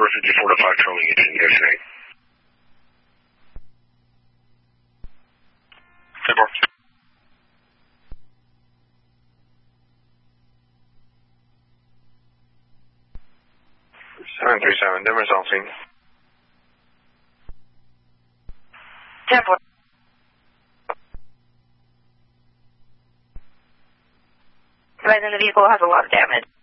54 to 5 trolling engine, negotiate. 737, Denver's on scene. 10-4. Right, and the vehicle has a lot of damage.